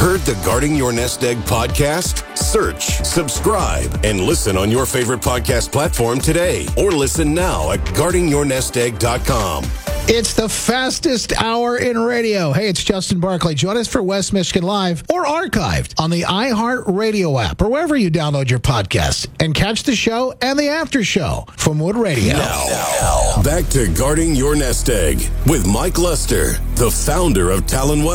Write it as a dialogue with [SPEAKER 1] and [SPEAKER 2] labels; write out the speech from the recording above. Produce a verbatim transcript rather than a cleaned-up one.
[SPEAKER 1] Heard the Guarding Your Nest Egg podcast? Search, subscribe, and listen on your favorite podcast platform today. Or listen now at guarding your nest egg dot com.
[SPEAKER 2] It's the fastest hour in radio. Hey, it's Justin Barclay. Join us for West Michigan Live or archived on the iHeartRadio app or wherever you download your podcasts. And catch the show and the after show from Wood Radio.
[SPEAKER 1] Now, now, back to Guarding Your Nest Egg with Mike Lester, the founder of Talon Wealth.